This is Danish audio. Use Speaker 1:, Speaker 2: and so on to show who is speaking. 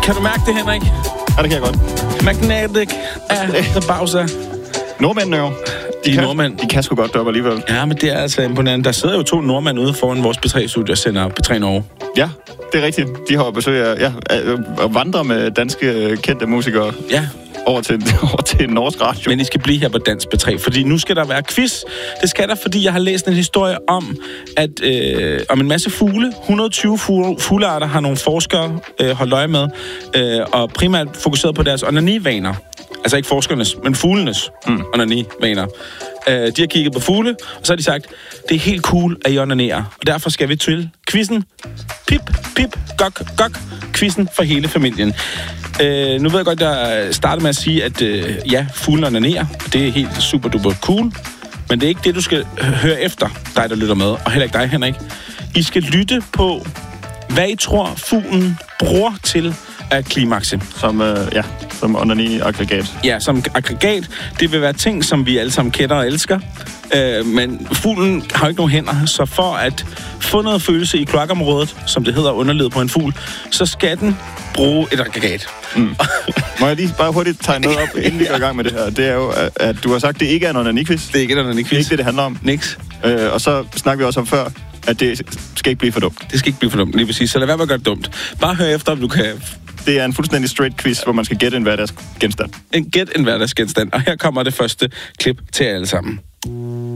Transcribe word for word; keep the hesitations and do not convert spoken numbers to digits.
Speaker 1: Kan du mærke det, Henrik?
Speaker 2: Ja, det kan jeg godt.
Speaker 1: Magnetic af The Bowser.
Speaker 2: Nordmændene jo. De,
Speaker 1: de
Speaker 2: kan,
Speaker 1: nordmænd.
Speaker 2: De kan sgu godt deroppe alligevel.
Speaker 1: Ja, men det er altså imponerende. Der sidder jo to nordmænd ude foran vores P tre-studie og sender P tre Norge.
Speaker 2: Ja, det er rigtigt. De har jo besøg af ja, at vandre med danske kendte musikere.
Speaker 1: Ja.
Speaker 2: Over til, over til en norsk radio.
Speaker 1: Men I skal blive her på Dansk P tre, fordi nu skal der være quiz. Det skal der, fordi jeg har læst en historie om, at øh, om en masse fugle, et hundrede og tyve fugle, fuglearter, har nogle forskere øh, holdt øje med, øh, og primært fokuseret på deres onanivaner. Altså ikke forskernes, men fuglenes mm. onanivaner. Øh, de har kigget på fugle, og så har de sagt, det er helt cool, at I onanerer. Og derfor skal vi til quizzen. Pip, pip, gok, gok. Quizzen for hele familien. Øh, nu ved jeg godt, at jeg starter med at sige, at øh, ja, fuglen onanerer. Det er helt super duper cool. Men det er ikke det, du skal høre efter, dig der lytter med. Og heller ikke dig, Henrik. I skal lytte på, hvad I tror, fuglen bruger til at klimakse.
Speaker 2: Som, øh, ja, som onani-aggregat.
Speaker 1: Ja, som aggregat. Det vil være ting, som vi alle sammen kender og elsker. Øh, men fuglen har jo ikke nogen hænder, så for at få noget følelse i kloakområdet, som det hedder underledet på en fugl, så skal den bruge et aggregat.
Speaker 2: Mm. Må jeg lige bare hurtigt tegne noget op, inden vi går i gang med det her? Det er jo, at du har sagt, at det ikke er en onani-quiz.
Speaker 1: Det er ikke en onani-quiz.
Speaker 2: Det er ikke det, det handler om.
Speaker 1: Niks.
Speaker 2: Øh, og så snakker vi også om før, at det skal ikke blive for dumt.
Speaker 1: Det skal ikke blive for dumt, lige præcis. Så lad være med at gøre det dumt. Bare hør efter, om du kan...
Speaker 2: Det er en fuldstændig straight quiz, hvor man skal gætte en hverdagsgenstand.
Speaker 1: En gæt en hverdagsgenstand. Og her kommer det første klip til alle sammen.